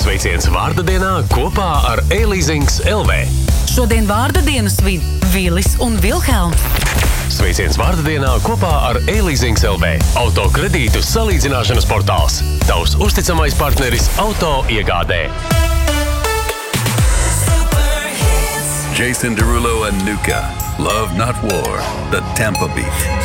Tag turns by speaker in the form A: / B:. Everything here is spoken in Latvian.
A: Sveiciens vārda dienā kopā ar E-Leasings LV.
B: Šodien vārda dienu svin Vilis un Vilhelms.
A: Sveiciens vārda dienā kopā ar E-Leasings LV. Autokredītu salīdzināšanas portāls. Tavs uzticamais partneris auto iegādē.
C: Jason Derulo and Nuka. Love Not War. The Tampa Beat.